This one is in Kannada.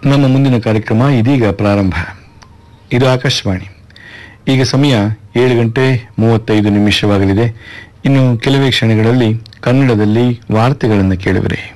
ನಮ್ಮ ಮುಂದಿನ ಕಾರ್ಯಕ್ರಮ ಇದೀಗ ಪ್ರಾರಂಭ. ಇದು ಆಕಾಶವಾಣಿ. ಈಗ ಸಮಯ 7:35 ಇನ್ನು ಕೆಲವೇ ಕ್ಷಣಗಳಲ್ಲಿ ಕನ್ನಡದಲ್ಲಿ ವಾರ್ತೆಗಳನ್ನು ಕೇಳುವಿರಿ.